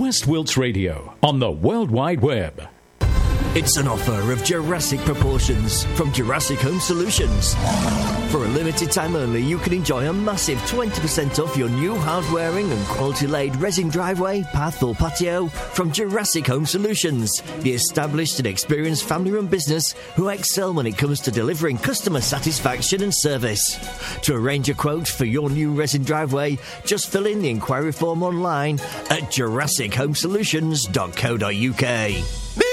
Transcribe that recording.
West Wilts Radio on the World Wide Web. It's an offer of Jurassic proportions from Jurassic Home Solutions. For a limited time only, you can enjoy a massive 20% off your new hard-wearing and quality-laid resin driveway, path or patio from Jurassic Home Solutions, the established and experienced family-run business who excel when it comes to delivering customer satisfaction and service. To arrange a quote for your new resin driveway, just fill in the inquiry form online at jurassichomesolutions.co.uk.